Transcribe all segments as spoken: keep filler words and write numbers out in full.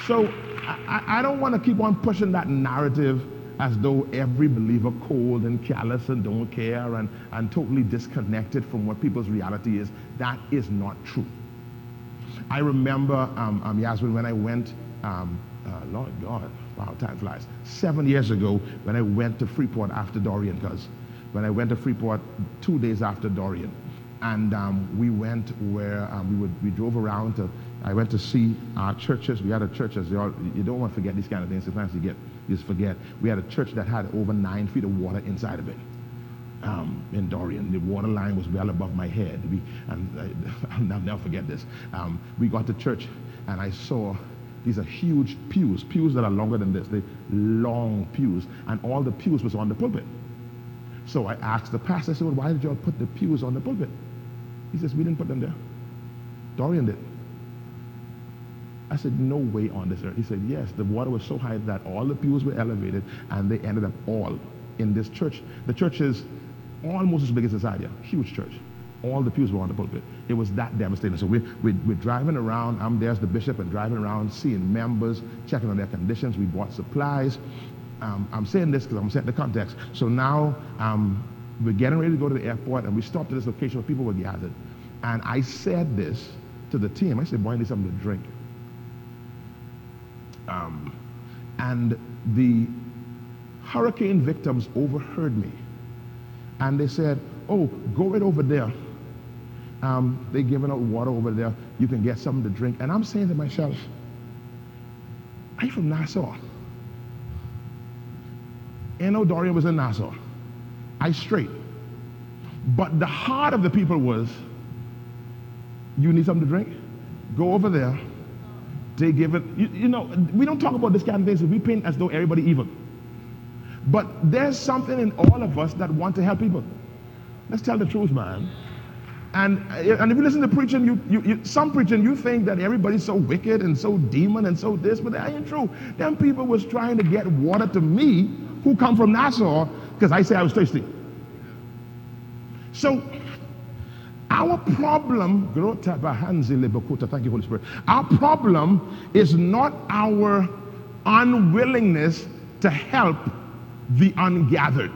So I, I don't want to keep on pushing that narrative as though every believer cold and callous and don't care and, and totally disconnected from what people's reality is. That is not true. I remember, um, um, Yasmin, when I went, um, uh, Lord God, wow, time flies, seven years ago when I went to Freeport after Dorian, because when I went to Freeport two days after Dorian, and um, we went where um, we would we drove around to. I went to see our churches. We had a church, as you, all, you don't want to forget these kind of things. Sometimes you get you just forget. We had a church that had over nine feet of water inside of it. Um, in Dorian, the water line was well above my head. We, and I, I'll never forget this. Um, we got to church, and I saw these are huge pews, pews that are longer than this. They long pews, and all the pews was on the pulpit. So I asked the pastor, I said, well, why did you all put the pews on the pulpit? He says, we didn't put them there. Dorian did. I said, no way on this earth. He said, yes, the water was so high that all the pews were elevated, and they ended up all in this church. The church is almost as big as Cesaria, huge church. All the pews were on the pulpit. It was that devastating. So we're, we're, we're driving around. I'm there as the bishop and driving around, seeing members, checking on their conditions. We bought supplies. Um, I'm saying this because I'm setting the context. So now um, we're getting ready to go to the airport, and we stopped at this location where people were gathered. And I said this to the team. I said, boy, I need something to drink. Um, and the hurricane victims overheard me. And they said, oh, go right over there. Um, they're giving out water over there. You can get something to drink. And I'm saying to myself, I'm from Nassau. You know, Dorian was in Nassau. I straight. But the heart of the people was, you need something to drink? Go over there. They give it. You, you know, we don't talk about this kind of things. We paint as though everybody evil. But there's something in all of us that want to help people. Let's tell the truth, man. And, and if you listen to preaching, you, you, you, some preaching, you think that everybody's so wicked and so demon and so this, but that ain't true. Them people was trying to get water to me who come from Nassau because I say I was thirsty. So our problem, thank you, Holy Spirit. Our problem is not our unwillingness to help the ungathered.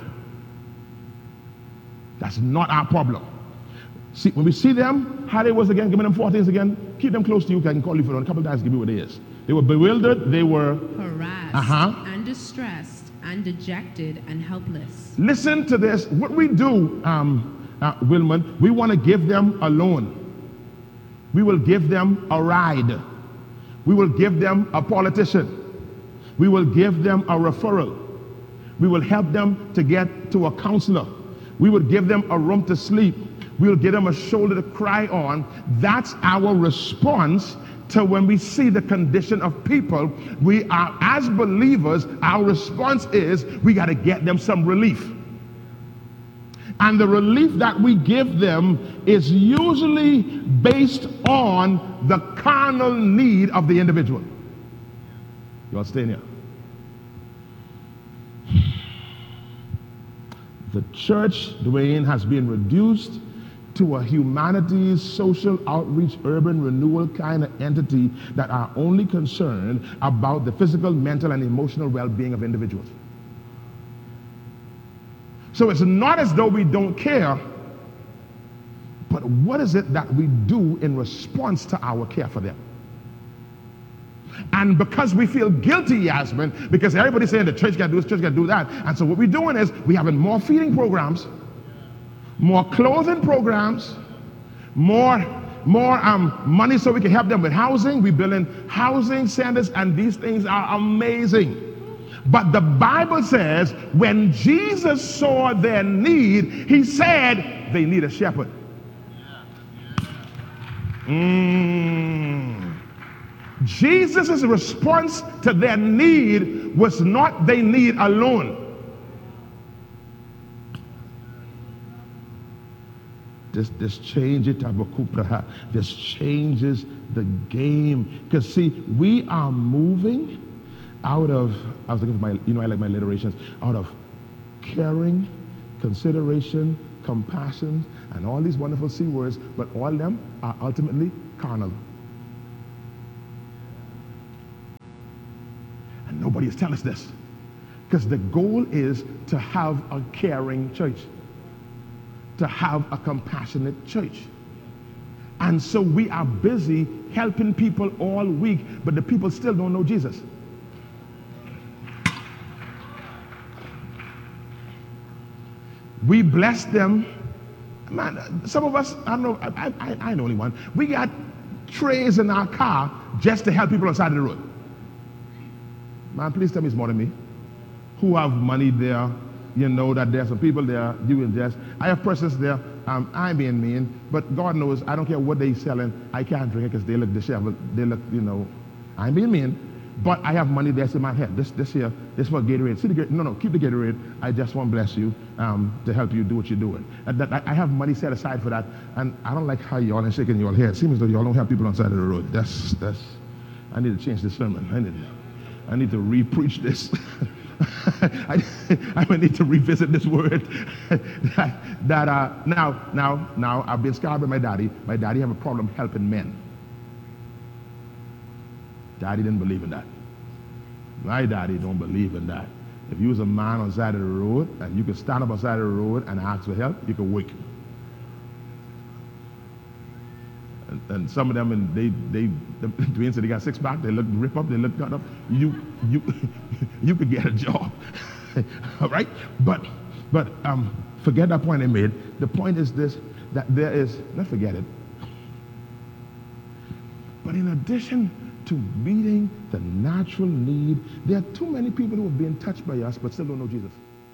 That's not our problem. See, when we see them, how they was again, giving them fourteens again, keep them close to you. I can call you for a couple of times, give you what it is. They were bewildered, they were harassed uh-huh. and distressed and dejected and helpless. Listen to this. What we do, um, uh, Wilman, we want to give them a loan. We will give them a ride. We will give them a politician. We will give them a referral. We will help them to get to a counselor. We will give them a room to sleep. We'll give them a shoulder to cry on. That's our response to when we see the condition of people. We are, as believers, our response is we got to get them some relief. And the relief that we give them is usually based on the carnal need of the individual. You all staying here? The church, Dwayne, has been reduced to a humanities, social outreach, urban renewal kind of entity that are only concerned about the physical, mental, and emotional well-being of individuals. So it's not as though we don't care, but what is it that we do in response to our care for them? And because we feel guilty, Yasmin, because everybody's saying the church got to do this, church got to do that, and so what we're doing is we having more feeding programs, more clothing programs, more more um, money so we can help them with housing. We're building housing centers, and these things are amazing. But the Bible says when Jesus saw their need, he said they need a shepherd. Mm. Jesus' response to their need was not they need alone. This, this changes this changes the game. Because see, we are moving out of, I was looking for my, you know I like my alliterations, out of caring, consideration, compassion, and all these wonderful C words, but all of them are ultimately carnal. And nobody has telling us this. Because the goal is to have a caring church, to have a compassionate church. And so we are busy helping people all week, but the people still don't know Jesus. We bless them. Man, some of us, I don't know, I, I, I know only one. We got trays in our car just to help people on the side of the road. Man, please tell me it's more than me. Who have money there, you know that there's some people there doing this. I have persons there, um, I'm being mean, but God knows I don't care what they selling, I can't drink it because they look disheveled, they look, you know, I'm being mean, but I have money there in my head. This this here, this for Gatorade. See the Gatorade, no, no, keep the Gatorade. I just want to bless you um, to help you do what you're doing. And that, I have money set aside for that, and I don't like how y'all are shaking your head. It seems as though y'all don't have people on the side of the road. That's, that's, I need to change this sermon. I need to, I need to re-preach this. I, I need to revisit this word. that, that uh, now, now, now, I've been scarred by my daddy. My daddy have a problem helping men. Daddy didn't believe in that. My daddy don't believe in that. If you was a man on the side of the road and you could stand up on the side of the road and ask for help, you could wake. And, and some of them, and they, they, the twins said they got six pack. They look rip up. They look cut up. You, you, you could get a job, all right? But, but um, forget that point I made. The point is this: that there is, not forget it. But in addition to meeting the natural need, there are too many people who have been touched by us but still don't know Jesus.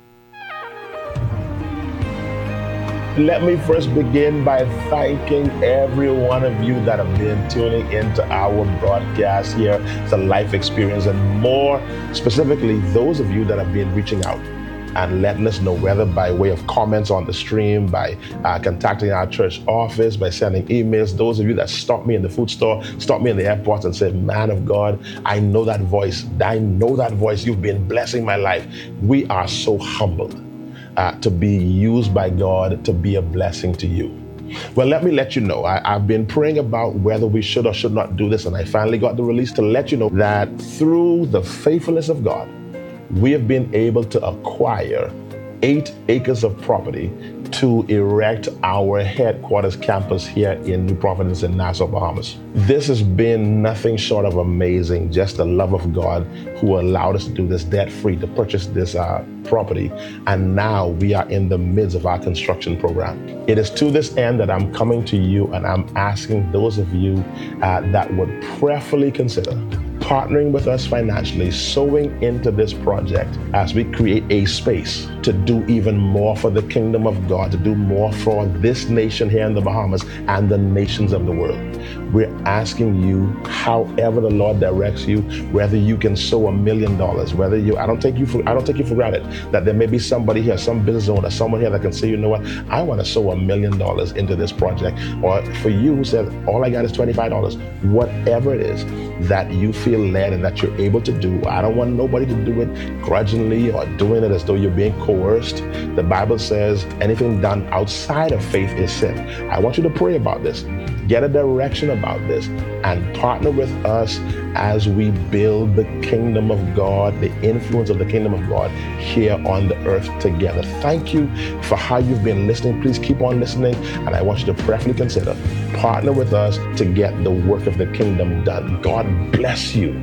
Let me first begin by thanking every one of you that have been tuning into our broadcast here. It's a life experience, and more specifically, those of you that have been reaching out and letting us know, whether by way of comments on the stream, by uh, contacting our church office, by sending emails. Those of you that stopped me in the food store, stopped me in the airport and said, man of God, I know that voice. I know that voice. You've been blessing my life. We are so humbled uh, to be used by God to be a blessing to you. Well, let me let you know, I, I've been praying about whether we should or should not do this, and I finally got the release to let you know that through the faithfulness of God, we have been able to acquire eight acres of property to erect our headquarters campus here in New Providence in Nassau, Bahamas. This has been nothing short of amazing, just the love of God who allowed us to do this debt-free, to purchase this uh, property. And now we are in the midst of our construction program. It is to this end that I'm coming to you and I'm asking those of you uh, that would prayerfully consider partnering with us financially, sowing into this project as we create a space to do even more for the kingdom of God, to do more for this nation here in the Bahamas and the nations of the world. We're asking you, however the Lord directs you, whether you can sow a million dollars, whether you, I don't take you for, I don't take you for granted that there may be somebody here, some business owner, someone here that can say, you know what, I want to sow a million dollars into this project. Or for you who said, all I got is twenty-five dollars, whatever it is that you feel led and that you're able to do. I don't want nobody to do it grudgingly or doing it as though you're being coerced. The Bible says anything done outside of faith is sin. I want you to pray about this, get a direction about this, and partner with us as we build the kingdom of God, the influence of the kingdom of God here on the earth together. Thank you for how you've been listening. Please keep on listening, and I want you to prayerfully consider partner with us to get the work of the kingdom done. God bless you.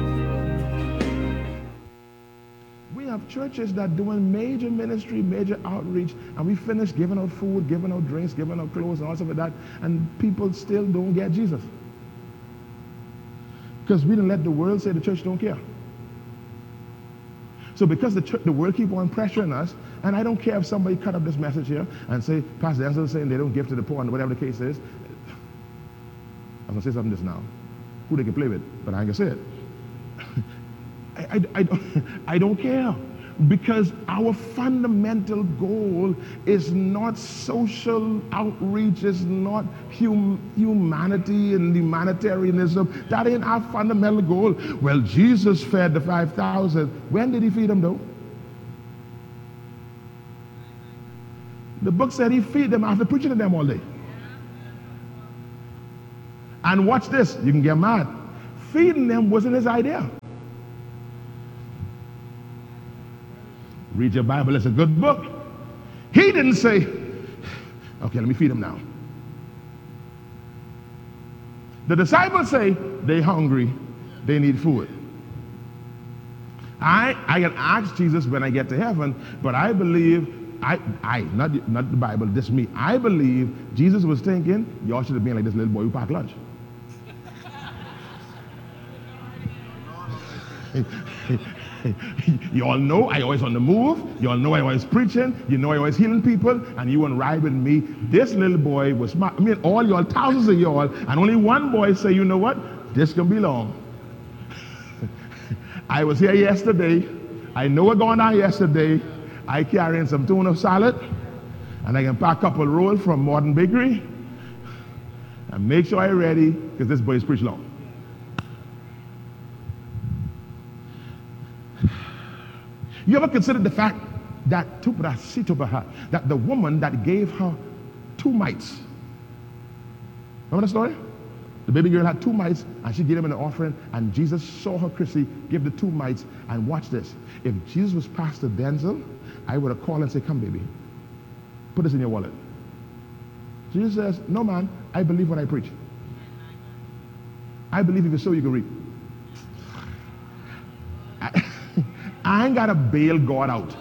We have churches that doing major ministry, major outreach, and we finish giving out food, giving out drinks, giving out clothes, and all stuff like that, and people still don't get Jesus. Because we didn't let the world say the church don't care. So because the, church, the world keep on pressuring us, and I don't care if somebody cut up this message here and say, Pastor Denzel is saying they don't give to the poor, and whatever the case is. I'm going to say something just now. Who they can play with, but I ain't going to say it. I, I, I, don't, I don't care. Because our fundamental goal is not social outreach, is not hum, humanity and humanitarianism. That ain't our fundamental goal. Well, Jesus fed the five thousand. When did he feed them, though? The book said he feed them after preaching to them all day. And watch this, you can get mad. Feeding them wasn't his idea. Read your Bible, it's a good book. He didn't say, okay, let me feed them now. The disciples say they're hungry, they need food. I, I can ask Jesus when I get to heaven, but I believe, I, I not, not the Bible, this me. I believe Jesus was thinking, y'all should have been like this little boy who packed lunch. You all know I always on the move. You all know I always preaching. You know I always healing people. And you won't ride with me. This little boy was smart. I mean, all y'all, thousands of y'all, and only one boy say, you know what? This can be long. I was here yesterday. I know what going on yesterday. I carrying some tuna salad. And I can pack a couple rolls from Modern Bakery. And make sure I'm ready, because this boy is pretty long. You ever considered the fact that that the woman that gave her two mites, remember the story? The baby girl had two mites and she gave them an offering, and Jesus saw her, Chrissy, give the two mites. And watch this. If Jesus was Pastor Denzel, I would have called and said, come baby, put this in your wallet. Jesus says, no man, I believe what I preach. I believe if you sow, you can reap. I, I ain't got to bail God out.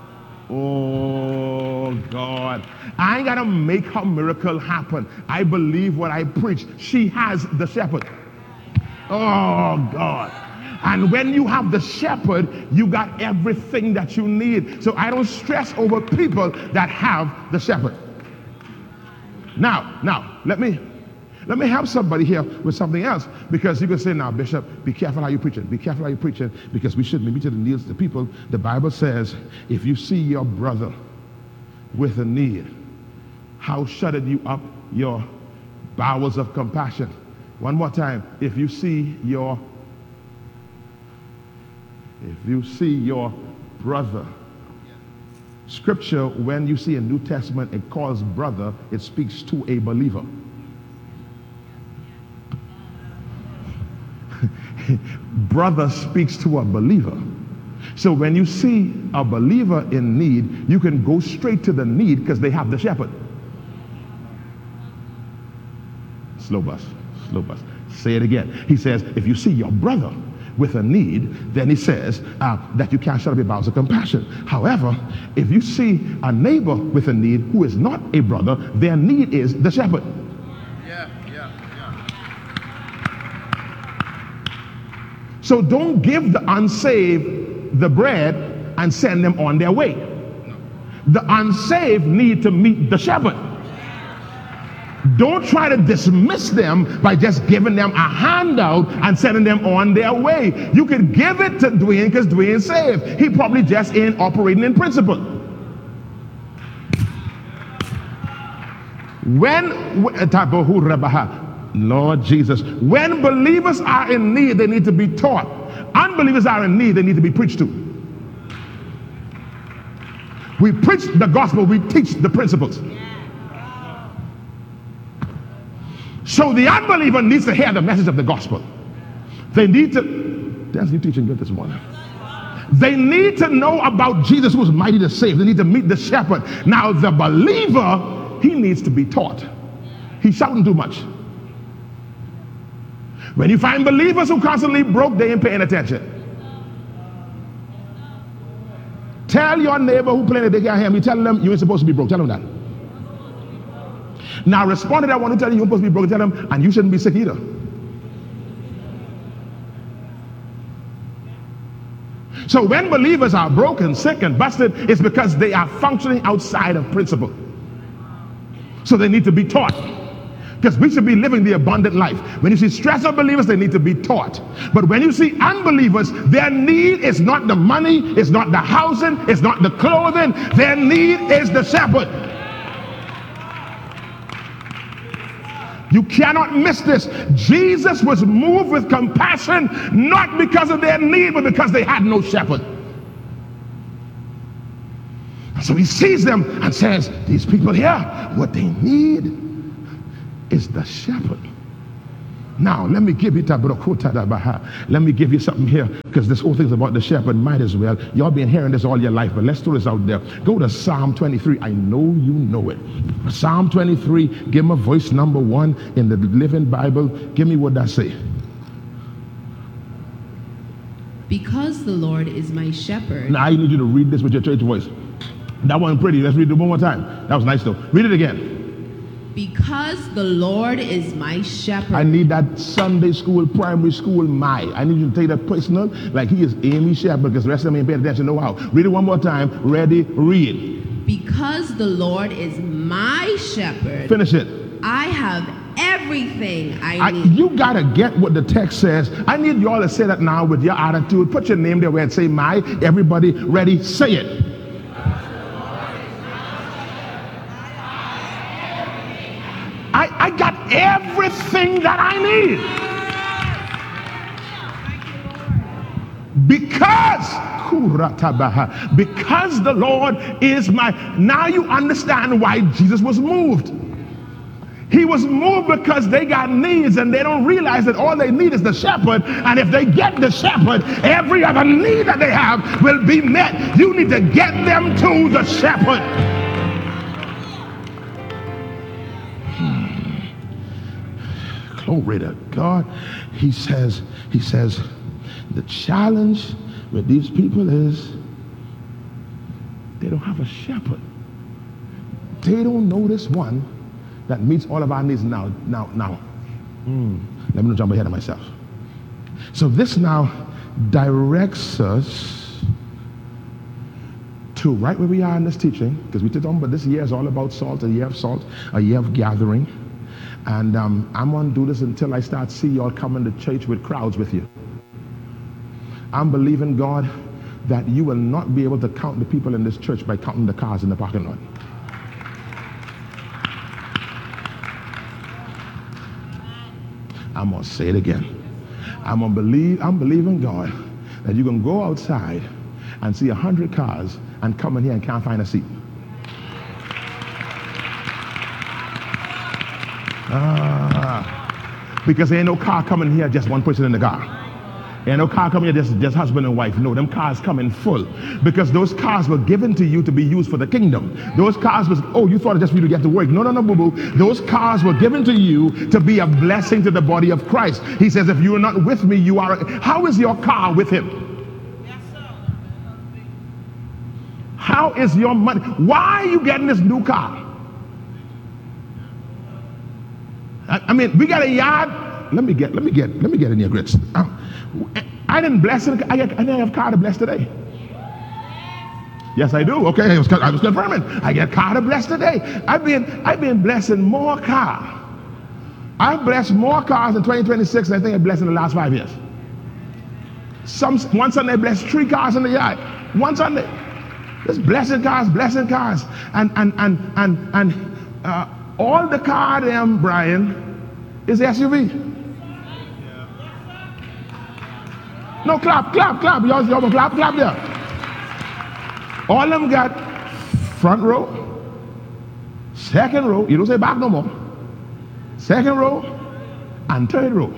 Oh, God. I ain't got to make her miracle happen. I believe what I preach. She has the shepherd. Oh, God. And when you have the shepherd, you got everything that you need. So I don't stress over people that have the shepherd. Now, now, let me... Let me help somebody here with something else, because you can say, now, Bishop, be careful how you preaching. Be careful how you preaching, because we shouldn't be to the needs of the people. The Bible says, if you see your brother with a need, how shuttered you up your bowels of compassion. One more time. If you see your, if you see your brother. Scripture, when you see a New Testament, it calls brother, it speaks to a believer. Brother speaks to a believer. So when you see a believer in need, you can go straight to the need because they have the shepherd. Slow bus, slow bus. Say it again. He says, if you see your brother with a need, then he says uh, that you can't shut up your bowels of compassion. However, if you see a neighbor with a need who is not a brother, their need is the shepherd. So don't give the unsaved the bread and send them on their way. The unsaved need to meet the shepherd. Don't try to dismiss them by just giving them a handout and sending them on their way. You could give it to Dwayne because Dwayne's saved. He probably just ain't operating in principle. When Lord Jesus, when believers are in need, they need to be taught. Unbelievers are in need, they need to be preached to. We preach the gospel, we teach the principles. So the unbeliever needs to hear the message of the gospel. They need to, that's you teaching good this morning. They need to know about Jesus who is mighty to save. They need to meet the shepherd. Now the believer, he needs to be taught. He's shouting too much. When you find believers who constantly broke, they ain't paying attention. Tell your neighbor who playing that they can't hear me, tell them you ain't supposed to be broke. Tell them that. Now respond to that one who tell you you're supposed to be broke. Tell them, and you shouldn't be sick either. So when believers are broken, sick, and busted, it's because they are functioning outside of principle. So they need to be taught. Because we should be living the abundant life. When you see stressed out believers, they need to be taught. But when you see unbelievers, their need is not the money, it's not the housing, it's not the clothing. Their need is the shepherd. You cannot miss this. Jesus was moved with compassion, not because of their need, but because they had no shepherd. So he sees them and says, these people here, what they need is the shepherd. Now, let me give you let me give you something here, because this whole thing's about the shepherd. Might as well. Y'all been hearing this all your life, but let's throw this out there. Go to Psalm twenty-three. I know you know it. Psalm twenty-three. Give me voice number one in the Living Bible. Give me what that say. Because the Lord is my shepherd. Now I need you to read this with your church voice. That wasn't pretty. Let's read it one more time. That was nice though. Read it again. Because the Lord is my shepherd. I need that Sunday school, primary school, my. I need you to take that personal, like he is Amy Shepherd, because the rest of them ain't paying attention, no how. Read it one more time. Ready, read. Because the Lord is my shepherd. Finish it. I have everything I, I need. You got to get what the text says. I need you all to say that now with your attitude. Put your name there where it say my. Everybody ready, say it. I, I got everything that I need. Because, because the Lord is my. Now you understand why Jesus was moved. He was moved because they got needs and they don't realize that all they need is the shepherd. And if they get the shepherd, every other need that they have will be met. You need to get them to the shepherd. Glory to God. He says, he says, the challenge with these people is they don't have a shepherd. They don't know this one that meets all of our needs now. Now, now. Mm, let me not jump ahead of myself. So this now directs us to right where we are in this teaching, because we did on, but this year is all about salt, a year of salt, a year of gathering. And um, I'm going to do this until I start see y'all coming to church with crowds with you. I'm believing God that you will not be able to count the people in this church by counting the cars in the parking lot. I'm going to say it again. I'm going to believe, I'm believing God that you can go outside and see a hundred cars and come in here and can't find a seat. Ah, because there ain't no car coming here, just one person in the car. There ain't no car coming here, just, just husband and wife. No, them cars coming full. Because those cars were given to you to be used for the kingdom. Those cars was, oh, you thought it just for you to get to work. No, no, no, boo-boo. Those cars were given to you to be a blessing to the body of Christ. He says, if you are not with me, you are. How is your car with him? Yes, sir. How is your money? Why are you getting this new car? I mean, we got a yard. Let me get, let me get, let me get in your grits. Uh, I didn't bless it. I, get, I didn't have car to bless today. Yes, I do. Okay, I was, I was confirming. I get car to bless today. I've been, I've been blessing more car. I've blessed more cars in twenty twenty-six than I think I blessed in the last five years. Some one Sunday I blessed three cars in the yard. One Sunday, just blessing cars, blessing cars, and and and and and. Uh, all the car them, Brian, is S U V. No, clap, clap, clap. Y'all, y'all clap, clap there. All of them got front row, second row. You don't say back no more. Second row and third row.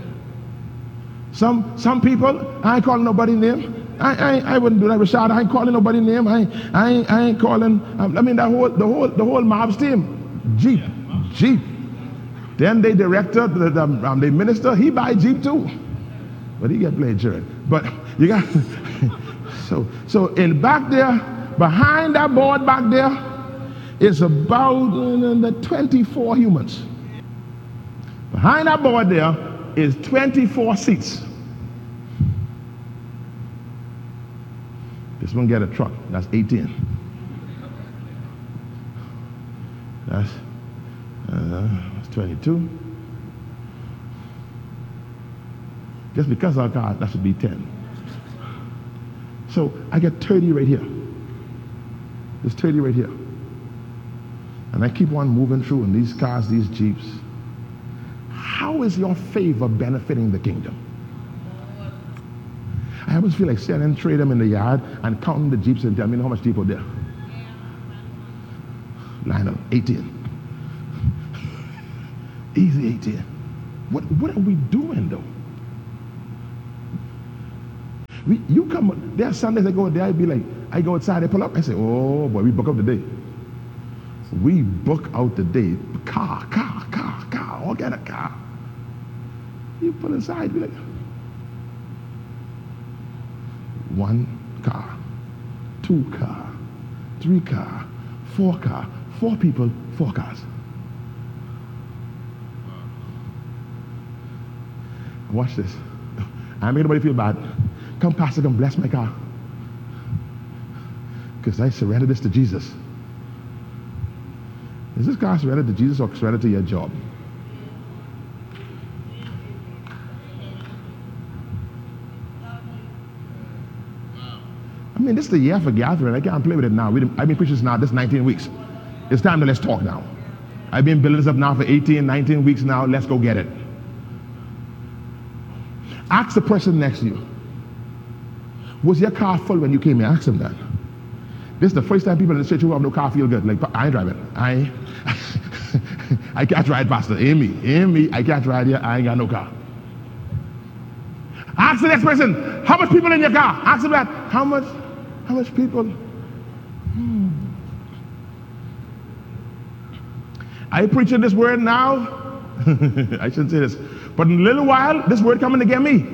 Some some people, I ain't calling nobody name. I, I I wouldn't do that, Rashad. I ain't calling nobody name. I I ain't, I ain't calling. Um, I mean, the whole the whole the whole mob's team. Jeep, Jeep. Then they director, the, the, um, the minister, he buy Jeep too. But he get played insurance. But you got, so so in back there, behind that board back there, is about uh, twenty-four humans. Behind that board there is twenty-four seats. This one get a truck, that's eighteen. That's, uh, that's twenty-two. Just because I got, that should be ten. So I get thirty right here. There's thirty right here. And I keep on moving through in these cars, these Jeeps. How is your favor benefiting the kingdom? I always feel like selling, trade them in the yard and counting the Jeeps and tell me how much Jeep are there. Line up, eighteen. Easy eighteen. What, what are we doing, though? We, you come, there are Sundays I go there, I be like, I go outside, I pull up, I say, oh boy, we book up the day. We book out the day. Car, car, car, car, all get a car. You pull inside, be like, one car, two car, three car, four car, four people, four cars. Watch this. I make nobody feel bad. Come, Pastor, come bless my car. Because I surrendered this to Jesus. Is this car surrendered to Jesus or surrendered to your job? I mean, this is the year for gathering. I can't play with it now. We I've been preaching this now, this nineteen weeks. It's time to let's talk now. I've been building this up now for eighteen, nineteen weeks now. Let's go get it. Ask the person next to you, was your car full when you came here? Ask them that. This is the first time people in the church who have no car feel good. Like, I ain't driving. I I can't ride, Pastor. Amy, Amy, I can't ride here. I ain't got no car. Ask the next person, how much people in your car? Ask them that. How much, how much people? Hmm. Are you preaching this word now? I shouldn't say this. But in a little while, this word coming to get me.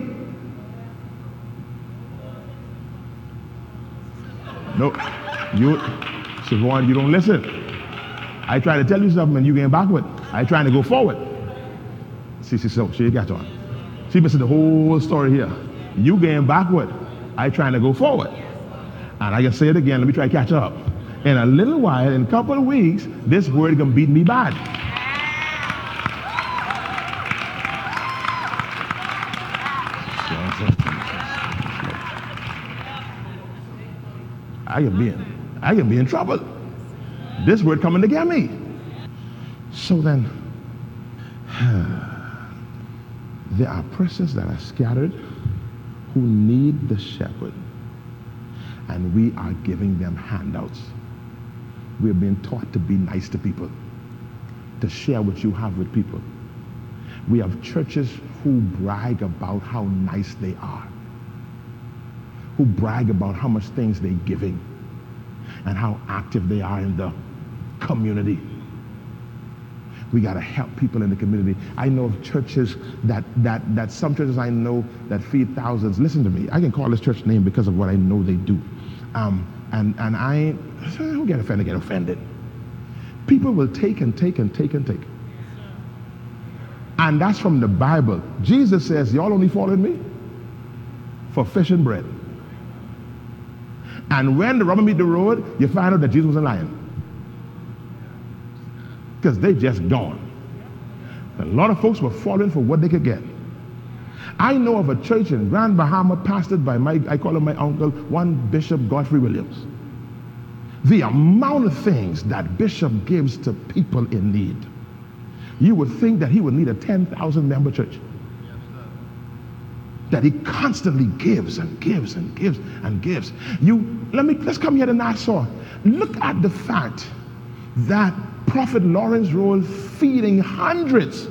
No, you, Siobhan, you don't listen. I try to tell you something and you getting backward. I trying to go forward. See, see, so she got on. She missing the whole story here. You getting backward. I trying to go forward. And I can say it again. Let me try to catch up. In a little while, in a couple of weeks, this word gonna beat me bad. I can be in, I can be in trouble. This word coming to get me. So then, there are persons that are scattered who need the shepherd, and we are giving them handouts. We're being taught to be nice to people, to share what you have with people. We have churches who brag about how nice they are, who brag about how much things they're giving and how active they are in the community. We got to help people in the community. I know of churches that, that, that some churches I know that feed thousands. Listen to me. I can call this church name because of what I know they do. Um, and, and I don't get offended, get offended. People will take and take and take and take. And that's from the Bible. Jesus says, y'all only followed me for fish and bread. And when the rubber meet the road, you find out that Jesus wasn't lying. Because they just gone. A lot of folks were falling for what they could get. I know of a church in Grand Bahama pastored by my, I call him my uncle, one Bishop Godfrey Williams. The amount of things that Bishop gives to people in need, you would think that he would need a ten thousand member church. That he constantly gives and gives and gives and gives. You, let me, let's come here to Nassau. Look at the fact that Prophet Lawrence Roll feeding hundreds,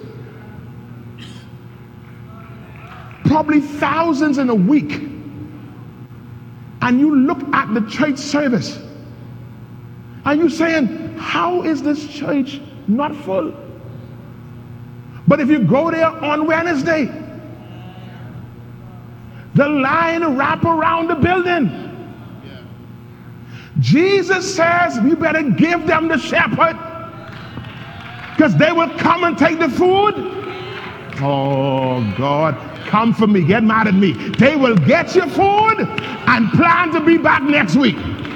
probably thousands in a week. And you look at the church service and you're saying, how is this church not full? But if you go there on Wednesday, the line wrap around the building. Jesus says you better give them the shepherd, because they will come and take the food. Oh God, come for me, get mad at me. They will get your food and plan to be back next week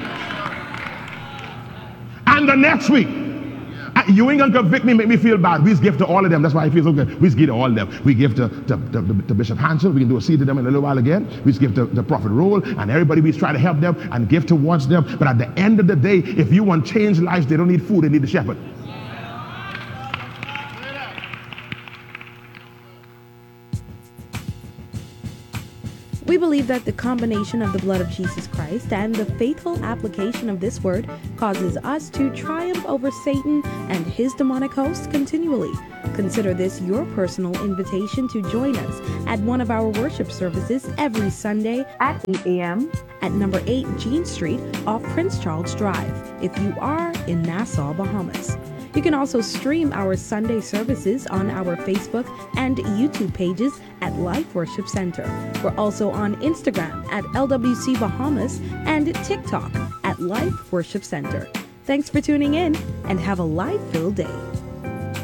and the next week. You ain't gonna convict me, make me feel bad. We just give to all of them. That's why I feel so good. We just give to all of them. We give to, to, to, to Bishop Hansel. We can do a seed to them in a little while again. We just give to the Prophet Roll, and everybody, we try to help them and give towards them. But at the end of the day, if you want change lives, they don't need food, they need the shepherd. We believe that the combination of the blood of Jesus Christ and the faithful application of this word causes us to triumph over Satan and his demonic hosts continually. Consider this your personal invitation to join us at one of our worship services every Sunday at eight a.m. at number eight Jean Street off Prince Charles Drive if you are in Nassau, Bahamas. You can also stream our Sunday services on our Facebook and YouTube pages at Life Worship Center. We're also on Instagram at L W C Bahamas and TikTok at Life Worship Center. Thanks for tuning in and have a life-filled day.